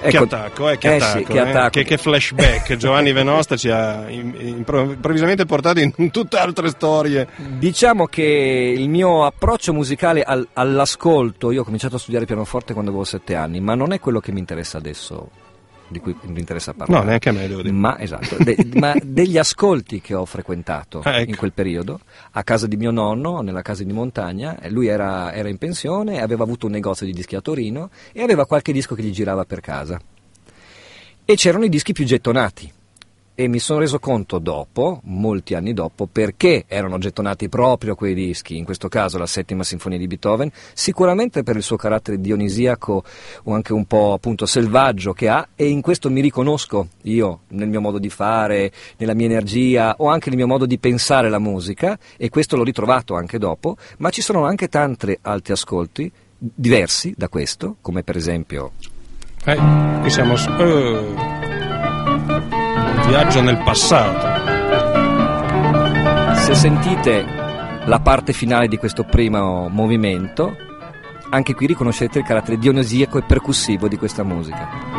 Ecco, che attacco. Che flashback. Giovanni Venosta ci ha improvvisamente portato in tutte altre storie. Diciamo che il mio approccio musicale all'ascolto, io ho cominciato a studiare pianoforte quando avevo 7 anni, ma non è quello che mi interessa adesso, di cui mi interessa parlare. No, neanche a me, devo dire. Ma esatto, ma degli ascolti che ho frequentato ecco. In quel periodo, a casa di mio nonno, nella casa di montagna. Lui era in pensione, aveva avuto un negozio di dischi a Torino e aveva qualche disco che gli girava per casa. E c'erano i dischi più gettonati. E mi sono reso conto dopo, molti anni dopo, perché erano gettonati proprio quei dischi, in questo caso la Settima Sinfonia di Beethoven, sicuramente per il suo carattere dionisiaco o anche un po' appunto selvaggio che ha, e in questo mi riconosco io, nel mio modo di fare, nella mia energia o anche nel mio modo di pensare la musica, e questo l'ho ritrovato anche dopo, ma ci sono anche tanti altri ascolti diversi da questo, come per esempio... qui siamo... viaggio nel passato. Se sentite la parte finale di questo primo movimento, anche qui riconoscete il carattere dionisiaco e percussivo di questa musica.